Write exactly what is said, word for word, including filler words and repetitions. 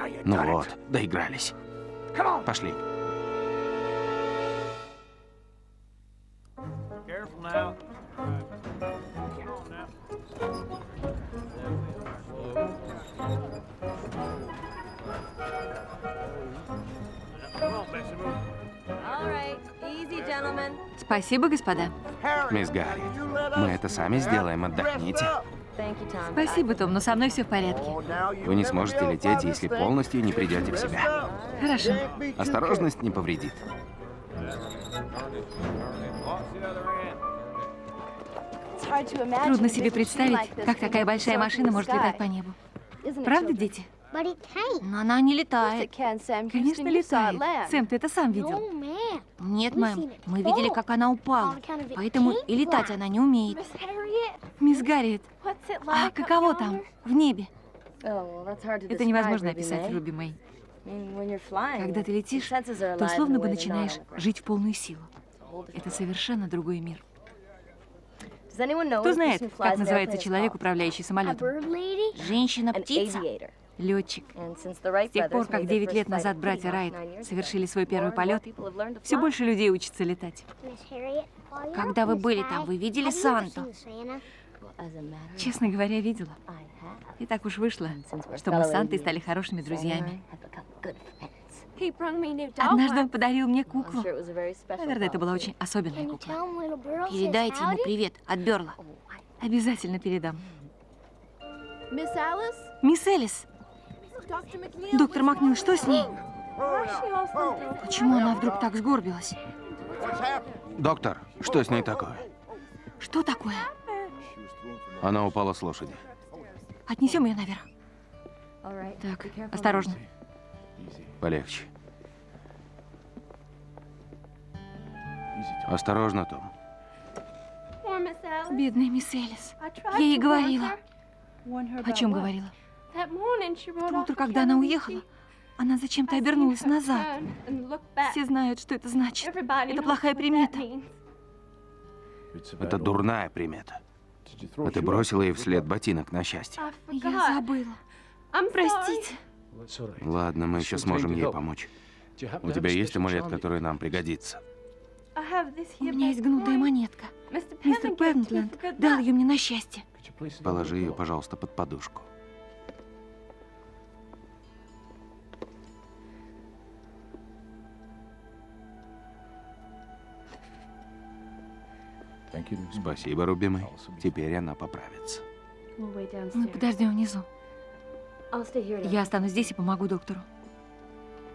Ну вот, доигрались. Пошли. Спасибо, господа. Мисс Гарриет, мы это сами сделаем, отдохните. Спасибо, Том, но со мной все в порядке. Вы не сможете лететь, если полностью не придете в себя. Хорошо. Осторожность не повредит. Трудно себе представить, как такая большая машина может летать по небу. Правда, дети? Но она не летает. Конечно, летает. Сэм, ты это сам видел? Нет, мэм. Мы видели, как она упала. Поэтому и летать она не умеет. Мисс Гарриет, а каково там, в небе? Это невозможно описать, Руби Мэй. Когда ты летишь, то словно бы начинаешь жить в полную силу. Это совершенно другой мир. Кто знает, как называется человек, управляющий самолетом? Женщина-птица? Летчик. С тех пор, как девять лет назад братья Райт совершили свой первый полет, все больше людей учатся летать. Когда вы были там, вы видели Санту? Честно говоря, видела. И так уж вышло, что мы с Сантой стали хорошими друзьями. Однажды он подарил мне куклу. Наверное, это была очень особенная кукла. Передайте ему привет от Бёрла. Обязательно передам. Мисс Элис. Доктор Макнил, что с ней? Почему она вдруг так сгорбилась? Доктор, что с ней такое? Что такое? Она упала с лошади. Отнесем ее наверх. Так, осторожно. Полегче. Осторожно, Том. Бедная мисс Элис. Я ей говорила. О чем говорила? В то утро, когда она уехала, она зачем-то обернулась назад. Все знают, что это значит. Это плохая примета. Это дурная примета. А ты бросила ей вслед ботинок на счастье. Я забыла. Простите. Ладно, мы еще сможем ей помочь. У тебя есть амулет, который нам пригодится? У меня есть гнутая монетка. Мистер Пентленд дал ее мне на счастье. Положи ее, пожалуйста, под подушку. Спасибо, Руби Мэй. Теперь она поправится. Мы подождем внизу. Я останусь здесь и помогу доктору.